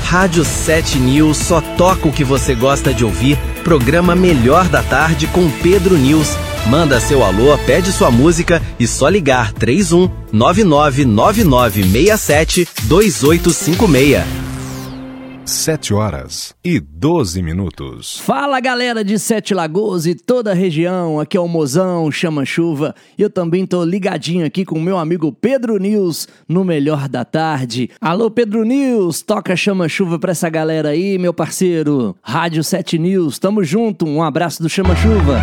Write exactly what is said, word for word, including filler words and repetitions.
Rádio sete News só toca o que você gosta de ouvir. Programa Melhor da Tarde com Pedro News. Manda seu alô, pede sua música e só ligar três um nove nove nove nove seis sete dois oito cinco seis. Sete horas e doze minutos. Fala, galera de Sete Lagoas e toda a região, aqui é o Mozão, Chama Chuva, e eu também tô ligadinho aqui com o meu amigo Pedro News no Melhor da Tarde. Alô, Pedro News, toca Chama Chuva pra essa galera aí, meu parceiro. Rádio sete News, tamo junto, um abraço do Chama Chuva.